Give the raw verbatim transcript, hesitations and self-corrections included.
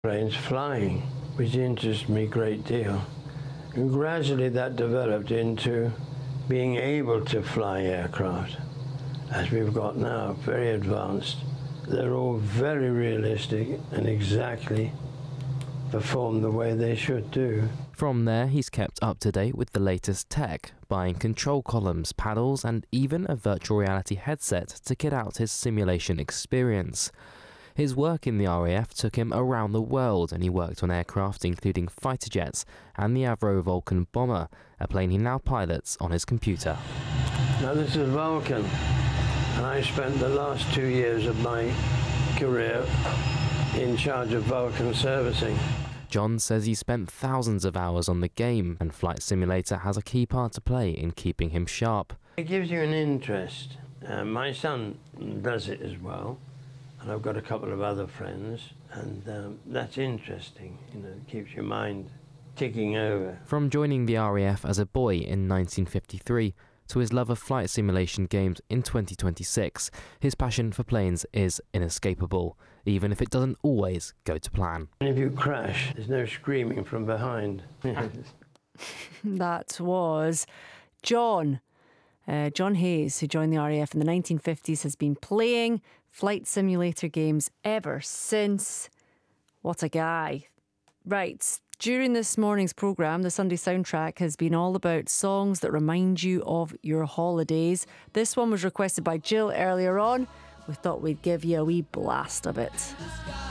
Planes flying, which interests me a great deal. And gradually that developed into being able to fly aircraft, as we've got now, very advanced. They're all very realistic and exactly perform the way they should do. From there, he's kept up to date with the latest tech, buying control columns, paddles, and even a virtual reality headset to kit out his simulation experience. His work in the R A F took him around the world, and he worked on aircraft including fighter jets and the Avro Vulcan bomber, a plane he now pilots on his computer. Now this is Vulcan, and I spent the last two years of my career in charge of Vulcan servicing. John says he spent thousands of hours on the game, and Flight Simulator has a key part to play in keeping him sharp. It gives you an interest. Uh, my son does it as well, and I've got a couple of other friends, and um, that's interesting. You know, it keeps your mind ticking over. From joining the R A F as a boy in nineteen fifty-three to his love of flight simulation games in twenty twenty-six, his passion for planes is inescapable, even if it doesn't always go to plan. And if you crash, there's no screaming from behind. That was John. Uh, John Hayes, who joined the R A F in the nineteen fifties, has been playing flight simulator games ever since. What a guy. Right, during this morning's programme, the Sunday soundtrack has been all about songs that remind you of your holidays. This one was requested by Jill earlier on. We thought we'd give you a wee blast of it.